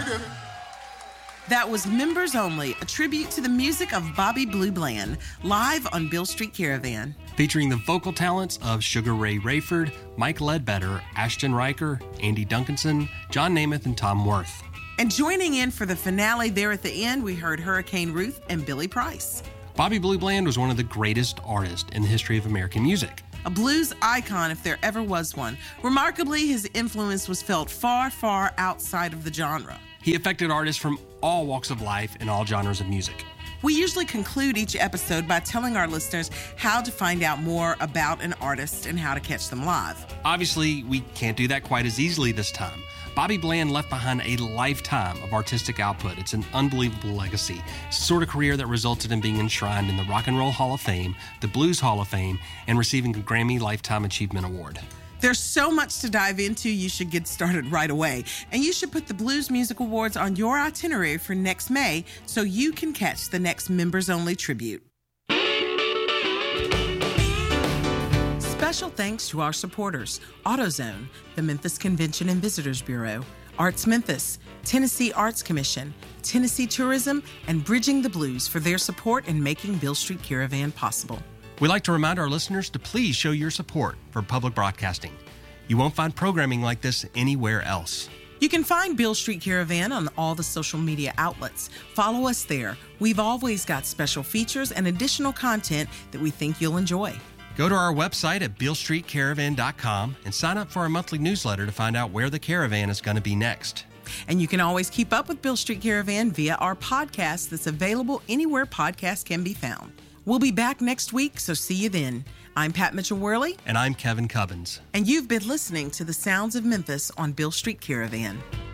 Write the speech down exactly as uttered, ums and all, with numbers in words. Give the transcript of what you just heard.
sugar. That was Members Only, a tribute to the music of Bobby Blue Bland, live on Beale Street Caravan. Featuring the vocal talents of Sugar Ray Rayford, Mike Ledbetter, Ashton Riker, Andy Duncanson, John Namath, and Tom Worth. And joining in for the finale there at the end, we heard Hurricane Ruth and Billy Price. Bobby Blue Bland was one of the greatest artists in the history of American music. A blues icon if there ever was one. Remarkably, his influence was felt far, far outside of the genre. He affected artists from all walks of life and all genres of music. We usually conclude each episode by telling our listeners how to find out more about an artist and how to catch them live. Obviously, we can't do that quite as easily this time. Bobby Bland left behind a lifetime of artistic output. It's an unbelievable legacy. It's the sort of career that resulted in being enshrined in the Rock and Roll Hall of Fame, the Blues Hall of Fame, and receiving a Grammy Lifetime Achievement Award. There's so much to dive into, you should get started right away. And you should put the Blues Music Awards on your itinerary for next May so you can catch the next Members Only tribute. Special thanks to our supporters, AutoZone, the Memphis Convention and Visitors Bureau, Arts Memphis, Tennessee Arts Commission, Tennessee Tourism, and Bridging the Blues for their support in making Beale Street Caravan possible. We'd like to remind our listeners to please show your support for public broadcasting. You won't find programming like this anywhere else. You can find Beale Street Caravan on all the social media outlets. Follow us there. We've always got special features and additional content that we think you'll enjoy. Go to our website at beale street caravan dot com and sign up for our monthly newsletter to find out where the caravan is going to be next. And you can always keep up with Beale Street Caravan via our podcast that's available anywhere podcasts can be found. We'll be back next week, so see you then. I'm Pat Mitchell-Worley. And I'm Kevin Cubbins. And you've been listening to the Sounds of Memphis on Beale Street Caravan.